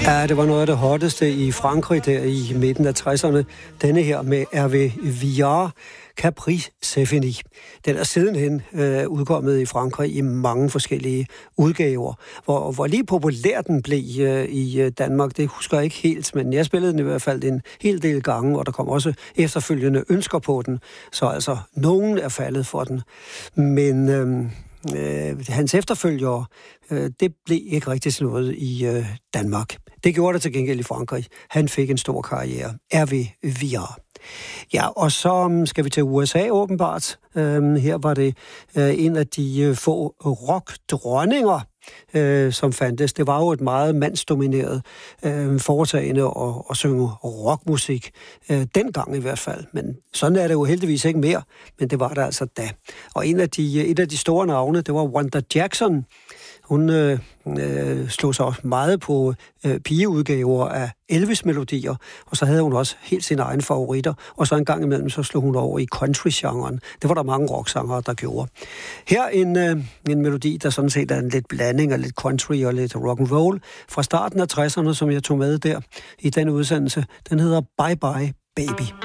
Ja, det var noget af det hotteste i Frankrig der i midten af 60'erne. Denne her med Hervé Villard, Caprice c'est fini. Den er sidenhen udkommet i Frankrig i mange forskellige udgaver. Hvor lige populær den blev i Danmark, det husker jeg ikke helt, men jeg spillede den i hvert fald en hel del gange, og der kom også efterfølgende ønsker på den. Så altså, nogen er faldet for den. Men hans efterfølgere, det blev ikke rigtig sådan noget i Danmark. Det gjorde det til gengæld i Frankrig. Han fik en stor karriere. Hervé Villard. Ja, og så skal vi til USA åbenbart. Her var det en af de få rockdronninger, som fandtes. Det var jo et meget mandsdomineret foretagende at synge rockmusik. Dengang i hvert fald. Men sådan er det jo heldigvis ikke mere. Men det var der altså da. Og et af de store navne, det var Wanda Jackson. Hun slog sig også meget på pigeudgaver af Elvis-melodier, og så havde hun også helt sine egne favoritter, og så en gang imellem så slog hun over i country-genren. Det var der mange rocksangere, der gjorde. Her en melodi, der sådan set er en lidt blanding af lidt country og lidt rock and roll fra starten af 60'erne, som jeg tog med der i den udsendelse. Den hedder Bye Bye Baby.